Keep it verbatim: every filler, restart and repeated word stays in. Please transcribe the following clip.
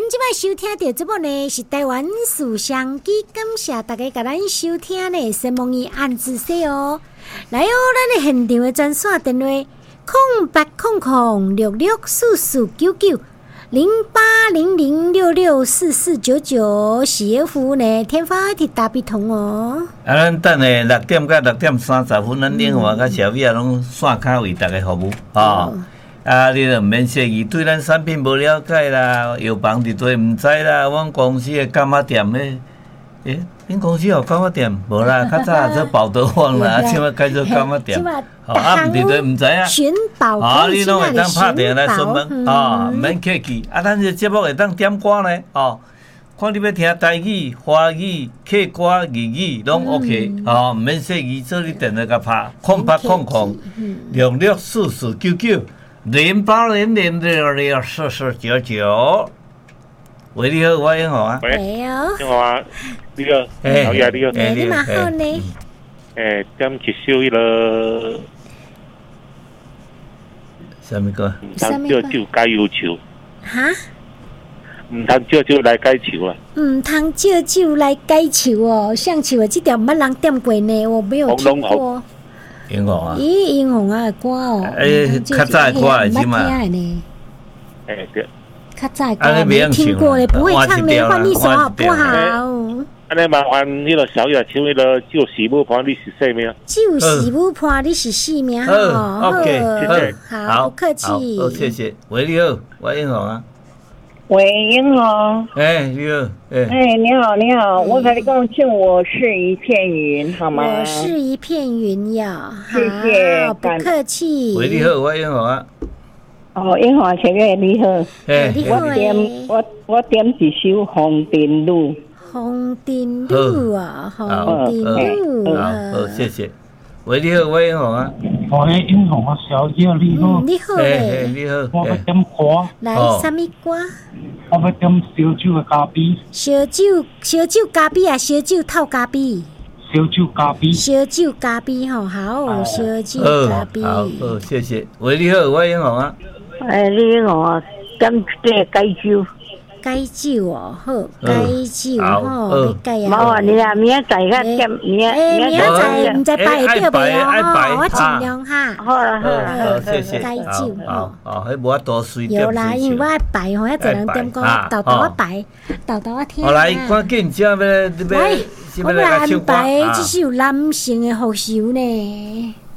即摆收听到节目呢是台湾思想机，感谢大家甲咱收听呢，先望伊按字说哦。来哦，咱的现场的专线电话：空八空空六六四四九九零八零零六六四四九九，是业服务呢，天发铁大笔通哦。 啊，咱等下六点到六点三十分，咱另外甲小米啊拢线卡为大家服务哦。啊，你著毋免设疑，对咱产品无了解啦，药房伫对毋知啦，阮公司的柑仔店咧，诶，恁公司有柑仔店无啦？较早做宝德坊啦，即摆改做柑仔店，吼啊，毋伫对毋知影。 寻宝， 啊，你拢会当拍电话来询问，哦，毋免客气。啊，咱这节目会当点歌呢，哦，看你要听台语、华语、客歌、日语拢 OK，哦，毋免设疑，做你电话甲拍，空八空空六六四四九九。零八零零六六四四九九，喂，你好，我英豪啊。 喂， 你好， 你好啊，你好，老爷你好， 诶，你嘛好呢？ 诶，点一首迄个， 什么歌？ 唔通借酒解忧愁。 哈？ 唔通借酒来解愁啊？ 唔通借酒来解愁哦，像像的这条捌人点过呢，我没有听过。 英雄啊！ 咦，英雄啊的歌哦， 诶，较早的歌会知嘛？ 诶，对。 较早的歌没听过嘞，不会唱嘞，换一首好不好？ 安尼麻烦迄个小叶唱迄个旧时母伴你是生命。 旧时母伴你是生命哦 ，OK， 谢谢， 好，不客气。 好，谢谢。喂，你好，我英雄啊。 喂，英豪。 哎，你好，哎， 哎，你好，你好，我跟你讲，敬我是一片云，好吗？ 我是一片云呀， 谢谢， 不客气。 喂，你好，我英豪啊。 哦，英豪前面你好， 哎， 我点我我点一首《红灯路》。 红灯路啊，红灯路， 好，好，谢谢。喂，你好，我英豪啊。 喂，英雄啊，小姐你好。 你好诶，你好。 我要点歌。 来，什么歌？ 我要点烧酒的咖啡。 烧酒，烧酒咖啡啊，烧酒透咖啡。 烧酒咖啡。 烧酒咖啡吼，好，烧酒咖啡。 好，好，谢谢。喂，你好，我英雄啊。 诶，你英雄啊，点这解酒。 解酒哦，好，解酒吼，你解啊。 麻烦你啊，明仔载较点，明明仔载唔知摆会到袂哦，我尽量哈。 好啦好啦， 好，谢谢。 解酒好，好，迄无法多随点。 有啦，因为我爱摆吼，遐侪人点歌，豆豆我摆，豆豆我听。 好来，赶紧只要要要， 来，我来安排，这是有男性的护手呢。